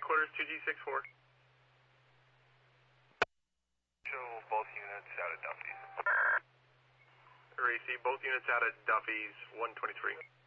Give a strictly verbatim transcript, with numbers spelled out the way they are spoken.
quarters, two G six four. Show both units out at Duffy's. Racy, both units out at Duffy's, one twenty-three.